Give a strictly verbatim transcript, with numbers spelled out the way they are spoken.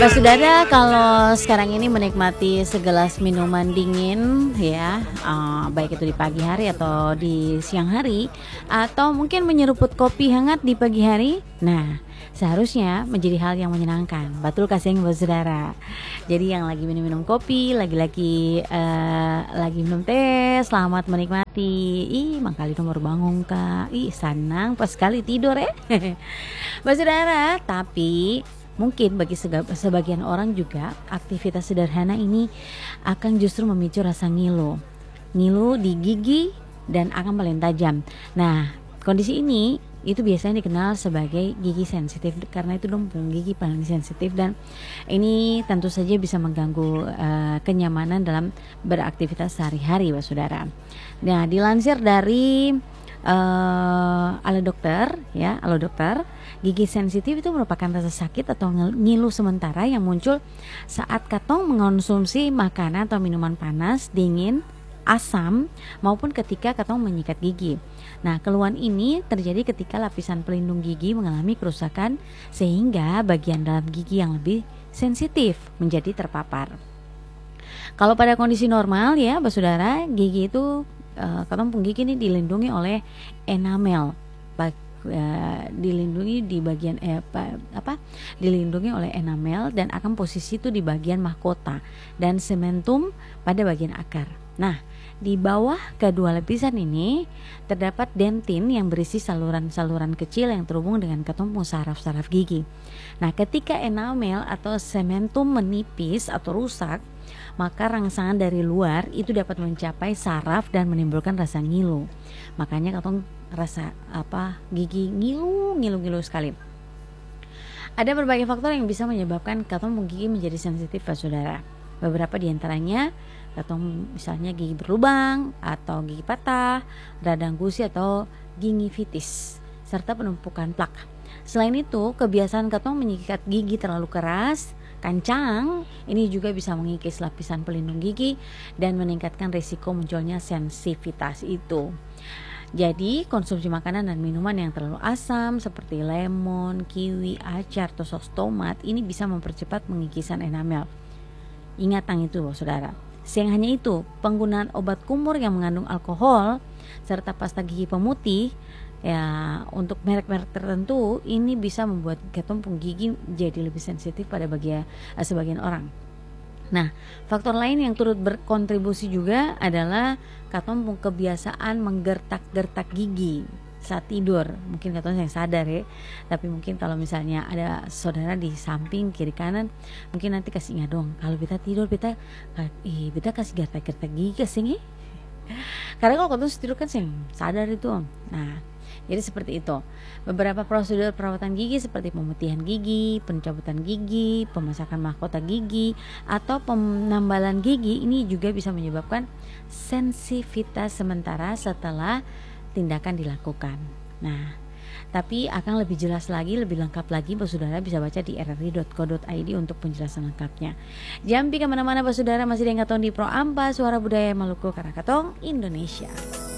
Pak Saudara, kalau sekarang ini menikmati segelas minuman dingin ya, uh, baik itu di pagi hari atau di siang hari, atau mungkin menyeruput kopi hangat di pagi hari, nah seharusnya menjadi hal yang menyenangkan. Betul kasih Pak Saudara. Jadi yang lagi minum-minum kopi, lagi-lagi uh, lagi minum teh, selamat menikmati. Ih, mangkali nomor bangun kak. Ih, senang pas sekali tidur ya. Pak Saudara, tapi mungkin bagi sebagian orang juga aktivitas sederhana ini akan justru memicu rasa ngilu, ngilu di gigi dan akan paling tajam. Nah, kondisi ini itu biasanya dikenal sebagai gigi sensitif karena itu dumpung gigi paling sensitif dan ini tentu saja bisa mengganggu uh, kenyamanan dalam beraktivitas sehari-hari, Pak Saudara. Nah, dilansir dari Uh, ala dokter ya, ala dokter, gigi sensitif itu merupakan rasa sakit atau ngilu sementara yang muncul saat katong mengonsumsi makanan atau minuman panas, dingin, asam maupun ketika katong menyikat gigi. Nah, keluhan ini terjadi ketika lapisan pelindung gigi mengalami kerusakan sehingga bagian dalam gigi yang lebih sensitif menjadi terpapar. Kalau pada kondisi normal ya, Pak Saudara, gigi itu Uh, katong gigi ini dilindungi oleh enamel, bag, uh, dilindungi di bagian eh, apa, apa dilindungi oleh enamel dan akan posisi itu di bagian mahkota dan sementum pada bagian akar. Nah, di bawah kedua lapisan ini terdapat dentin yang berisi saluran-saluran kecil yang terhubung dengan ketemu saraf-saraf gigi. Nah, ketika enamel atau sementum menipis atau rusak, maka rangsangan dari luar itu dapat mencapai saraf dan menimbulkan rasa ngilu. Makanya katong rasa apa gigi ngilu, ngilu-ngilu sekali. Ada berbagai faktor yang bisa menyebabkan katong gigi menjadi sensitif, Pak Saudara. Beberapa diantaranya katong misalnya gigi berlubang atau gigi patah, radang gusi atau gingivitis, serta penumpukan plak. Selain itu, kebiasaan katong menyikat gigi terlalu keras, kancang, ini juga bisa mengikis lapisan pelindung gigi dan meningkatkan risiko munculnya sensitivitas itu. Jadi, konsumsi makanan dan minuman yang terlalu asam seperti lemon, kiwi, acar, atau sos tomat ini bisa mempercepat pengikisan enamel. Ingat yang itu, Saudara. Siang hanya itu, penggunaan obat kumur yang mengandung alkohol serta pasta gigi pemutih ya untuk merek-merek tertentu ini bisa membuat ketumpung gigi jadi lebih sensitif pada bagian eh, sebagian orang. Nah, faktor lain yang turut berkontribusi juga adalah ketumpung kebiasaan menggertak-gertak gigi saat tidur. Mungkin katanya yang sadar ya, tapi mungkin kalau misalnya ada saudara di samping kiri kanan, mungkin nanti kasih ingat dong, kalau kita tidur kita eh kita kasih gertak-gertak gigi kasih. Karena kalau katanya tidur kan sih sadar itu. Nah, jadi seperti itu. Beberapa prosedur perawatan gigi seperti pemutihan gigi, pencabutan gigi, pemasakan mahkota gigi, atau penambalan gigi ini juga bisa menyebabkan sensitivitas sementara setelah tindakan dilakukan. Nah, tapi akan lebih jelas lagi, lebih lengkap lagi, Pak Saudara bisa baca di r r i dot co dot i d untuk penjelasan lengkapnya. Jangan pi kemana-mana, Pak Saudara, masih dengan Katong di Pro Ampa, Suara Budaya Maluku, karena Katong Indonesia.